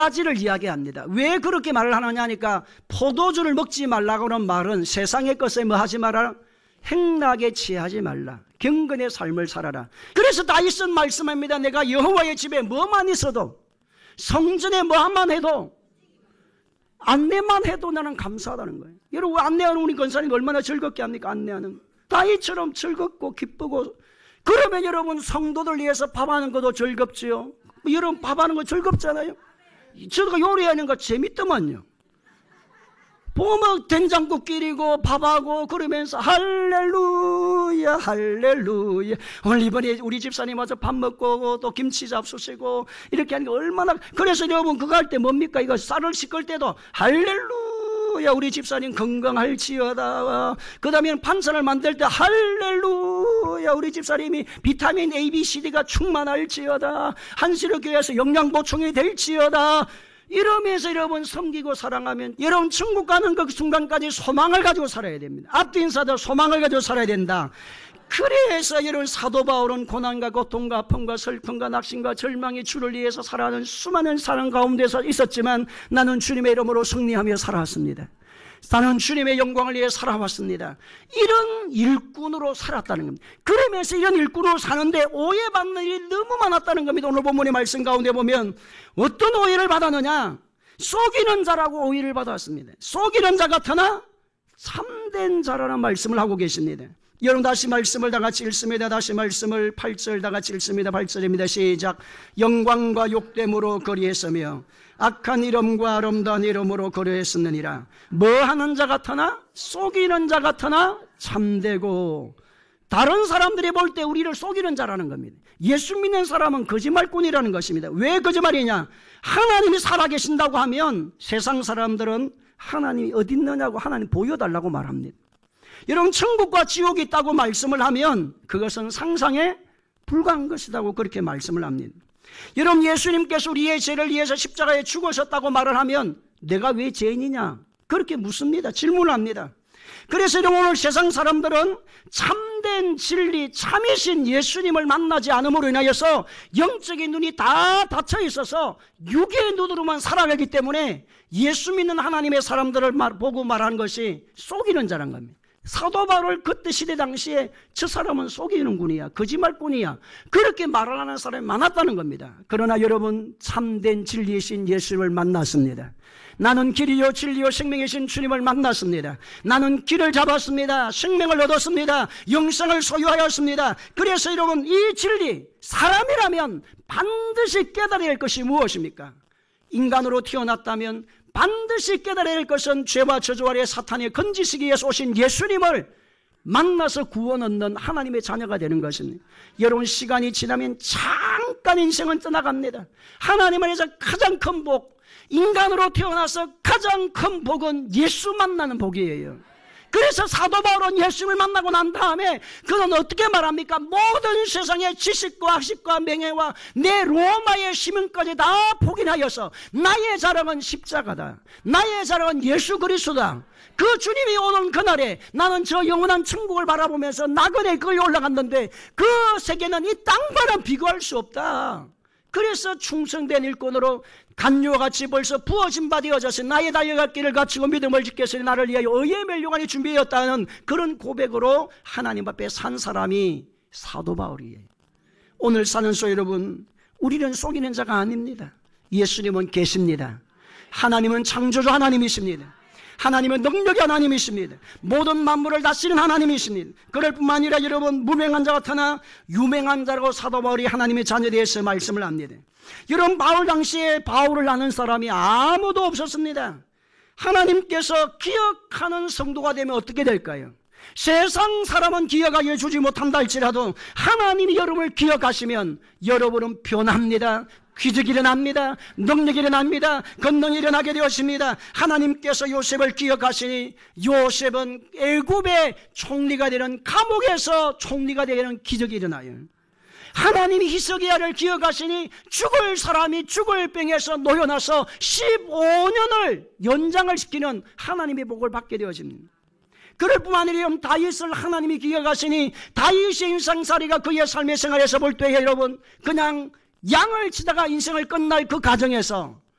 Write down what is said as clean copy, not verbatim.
가지를 이야기합니다. 왜 그렇게 말을 하느냐 하니까 포도주를 먹지 말라고 하는 말은 세상의 것에 뭐 하지 말아라? 행락에 취하지 말라. 경건의 삶을 살아라. 그래서 다윗은 말씀합니다. 내가 여호와의 집에 뭐만 있어도, 성전에 뭐만 해도, 안내만 해도 나는 감사하다는 거예요. 여러분, 안내하는 우리 권사님 얼마나 즐겁게 합니까? 안내하는. 다윗처럼 즐겁고 기쁘고. 그러면 여러분, 성도들 위해서 밥하는 것도 즐겁지요. 여러분, 밥하는 거 즐겁잖아요. 저도 요리하는 거 재밌더만요. 보면 된장국 끓이고 밥하고 그러면서 할렐루야 할렐루야. 오늘 이번에 우리 집사님 와서 밥 먹고 또 김치 잡수시고 이렇게 하는 게 얼마나. 그래서 여러분 그거 할 때 뭡니까? 이거 쌀을 씻을 때도 할렐루야 우리 집사님 건강할지어다. 그 다음에 반찬을 만들 때 할렐루야 우리 집사님이 비타민 A, B, C, D가 충만할지어다. 한시로 교회에서 영양 보충이 될지어다. 이러면서 여러분 섬기고 사랑하면 여러분 천국 가는 그 순간까지 소망을 가지고 살아야 됩니다. 앞뒤 인사도 소망을 가지고 살아야 된다. 그래서 여러분 사도 바울은 고난과 고통과 아픔과 슬픔과 낙심과 절망의 주를 위해서 살아가는 수많은 사람 가운데서 있었지만 나는 주님의 이름으로 승리하며 살아왔습니다. 나는 주님의 영광을 위해 살아왔습니다. 이런 일꾼으로 살았다는 겁니다. 그러면서 이런 일꾼으로 사는데 오해받는 일이 너무 많았다는 겁니다. 오늘 본문의 말씀 가운데 보면 어떤 오해를 받았느냐? 속이는 자라고 오해를 받았습니다. 속이는 자 같으나 참된 자라는 말씀을 하고 계십니다. 여러분 다시 말씀을 다 같이 읽습니다. 다시 말씀을 8절 다 같이 읽습니다. 8절입니다. 시작. 영광과 욕됨으로 거리했으며 악한 이름과 아름다운 이름으로 거리했었느니라. 뭐하는 자 같으나 속이는 자 같으나 참되고. 다른 사람들이 볼 때 우리를 속이는 자라는 겁니다. 예수 믿는 사람은 거짓말꾼이라는 것입니다. 왜 거짓말이냐? 하나님이 살아계신다고 하면 세상 사람들은 하나님이 어디 있느냐고 하나님 보여달라고 말합니다. 여러분 천국과 지옥이 있다고 말씀을 하면 그것은 상상에 불과한 것이라고 그렇게 말씀을 합니다. 여러분 예수님께서 우리의 죄를 위해서 십자가에 죽으셨다고 말을 하면 내가 왜 죄인이냐? 그렇게 묻습니다. 질문을 합니다. 그래서 여러분 오늘 세상 사람들은 참된 진리 참이신 예수님을 만나지 않음으로 인하여서 영적인 눈이 다 닫혀 있어서 육의 눈으로만 살아가기 때문에 예수 믿는 하나님의 사람들을 보고 말하는 것이 속이는 자란 겁니다. 사도 바울 그때 시대 당시에 저 사람은 속이는군이야, 거짓말꾼이야, 그렇게 말을 하는 사람이 많았다는 겁니다. 그러나 여러분 참된 진리이신 예수님을 만났습니다. 나는 길이요 진리요 생명이신 주님을 만났습니다. 나는 길을 잡았습니다. 생명을 얻었습니다. 영생을 소유하였습니다. 그래서 여러분 이 진리, 사람이라면 반드시 깨달아야 할 것이 무엇입니까? 인간으로 태어났다면 반드시 깨달아야 할 것은 죄와 저주 아래 사탄의 건지시기 위해서 오신 예수님을 만나서 구원 얻는 하나님의 자녀가 되는 것입니다. 여러분 시간이 지나면 잠깐 인생은 떠나갑니다. 하나님 안에서 가장 큰 복, 인간으로 태어나서 가장 큰 복은 예수 만나는 복이에요. 그래서 사도 바울은 예수님을 만나고 난 다음에 그는 어떻게 말합니까? 모든 세상의 지식과 학식과 명예와 내 로마의 시민까지 다 포기하여서 나의 자랑은 십자가다. 나의 자랑은 예수 그리스도다. 그 주님이 오는 그날에 나는 저 영원한 천국을 바라보면서 나그네 거기 올라갔는데 그 세계는 이 땅과는 비교할 수 없다. 그래서 충성된 일꾼으로 간유와 같이 벌써 부어진 바 되어져서 나의 달려갈 길을 갖추고 믿음을 지켰으니 나를 위하여 의의 멸류관이 준비되었다는 그런 고백으로 하나님 앞에 산 사람이 사도 바울이에요. 오늘 사는 소 여러분, 우리는 속이는 자가 아닙니다. 예수님은 계십니다. 하나님은 창조주 하나님이십니다. 하나님은 능력의 하나님이십니다. 모든 만물을 다스리는 하나님이십니다. 그럴 뿐만 아니라 여러분 무명한 자 같으나 유명한 자라고 사도 바울이 하나님의 자녀에 대해서 말씀을 합니다. 여러분 바울 당시에 바울을 아는 사람이 아무도 없었습니다. 하나님께서 기억하는 성도가 되면 어떻게 될까요? 세상 사람은 기억하여 주지 못한다 할지라도 하나님이 여러분을 기억하시면 여러분은 변합니다. 기적이 일어납니다. 능력이 일어납니다. 권능이 일어나게 되었습니다. 하나님께서 요셉을 기억하시니 요셉은 애굽의 총리가 되는, 감옥에서 총리가 되는 기적이 일어나요. 하나님이 히스기야를 기억하시니 죽을 사람이 죽을 병에서 놓여나서 15년을 연장을 시키는 하나님의 복을 받게 되어집니다. 그럴 뿐만 아니라 다윗을 하나님이 기억하시니 다윗의 인생살이가 그의 삶의 생활에서 볼 때 여러분 그냥 양을 치다가 인생을 끝날 그 과정에서